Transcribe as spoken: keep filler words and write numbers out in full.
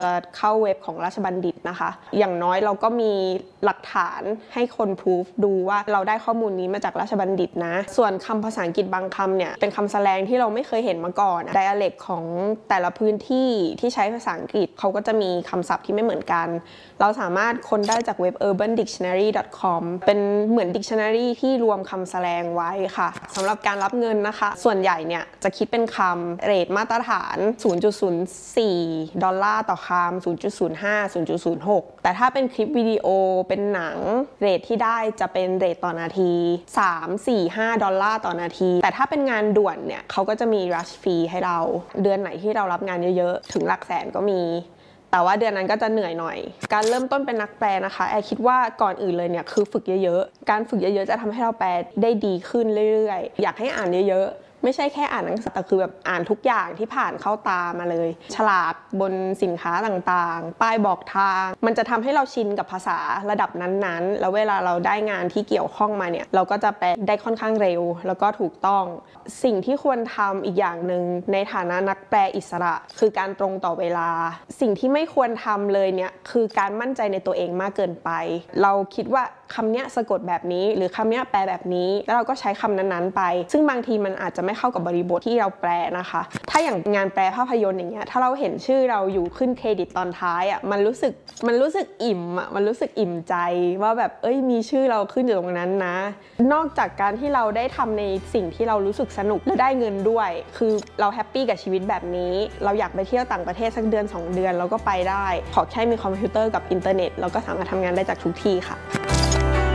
เข้าเว็บของราชบัณฑิตนะคะอย่างน้อยเราก็มีหลักฐานให้คนพิสูจดูว่าเราได้ข้อมูลนี้มาจากราชบัณฑิตนะส่วนคำภาษาอังกฤษบางคำเนี่ยเป็นคำแสลงที่เราไม่เคยเห็นมาก่อน dialect ของแต่ละพื้นที่ที่ใช้ภาษาอังกฤษเขาก็จะมีคำศัพท์ที่ไม่เหมือนกันเราสามารถค้นได้จากเว็บ urban dictionary dot com เป็นเหมือน dictionary ที่รวมคำแสลงไว้ค่ะสำหรับการรับเงินนะคะส่วนใหญ่เนี่ยจะคิดเป็นคำเรทมาตรฐาน ศูนย์จุดศูนย์สี่ ดอลลาร์ต่อคำ ศูนย์จุดศูนย์ห้า ศูนย์จุดศูนย์หก แต่ถ้าเป็นคลิปวิดีโอเป็นหนังเรทที่ได้จะเป็นเรทต่อนาทีสาม สี่ ห้า ดอลลาร์ต่อนาทีแต่ถ้าเป็นงานด่วนเนี่ยเขาก็จะมี rush fee ให้เราเดือนไหนที่เรารับงานเยอะๆถึงหลักแสนก็มีแต่ว่าเดือนนั้นก็จะเหนื่อยหน่อยการเริ่มต้นเป็นนักแปลนะคะแอร์คิดว่าก่อนอื่นเลยเนี่ยคือฝึกเยอะๆการฝึกเยอะๆจะทำให้เราแปลได้ดีขึ้นเรื่อยๆอยากให้อ่านเยอะๆไม่ใช่แค่อ่านหนังสือแต่คือแบบอ่านทุกอย่างที่ผ่านเข้าตามาเลยฉลากบนสินค้าต่างๆป้ายบอกทางมันจะทำให้เราชินกับภาษาระดับนั้นๆแล้วเวลาเราได้งานที่เกี่ยวข้องมาเนี่ยเราก็จะแปลได้ค่อนข้างเร็วแล้วก็ถูกต้องสิ่งที่ควรทำอีกอย่างหนึ่งในฐานะนักแปลอิสระคือการตรงต่อเวลาสิ่งที่ไม่ควรทำเลยเนี่ยคือการมั่นใจในตัวเองมากเกินไปเราคิดว่าคำเนี้ยสะกดแบบนี้หรือคำเนี้ยแปลแบบนี้แล้วเราก็ใช้คำนั้นๆไปซึ่งบางทีมันอาจจะไม่เข้ากับบริบทที่เราแปลนะคะถ้าอย่างงานแปลภาพยนตร์อย่างเงี้ยถ้าเราเห็นชื่อเราอยู่ขึ้นเครดิตตอนท้ายอ่ะมันรู้สึกมันรู้สึกอิ่มอ่ะมันรู้สึกอิ่มใจว่าแบบเอ้ยมีชื่อเราขึ้นอยู่ตรงนั้นนะนอกจากการที่เราได้ทำในสิ่งที่เรารู้สึกสนุกและได้เงินด้วยคือเราแฮปปี้กับชีวิตแบบนี้เราอยากไปเที่ยวต่างประเทศสักเดือนสองเดือนเราก็ไปได้ขอแค่มีคอมพิวเตอร์กับอินเทอร์เน็ตเราก็สามารถทำงานได้จากทุกที่ค่ะ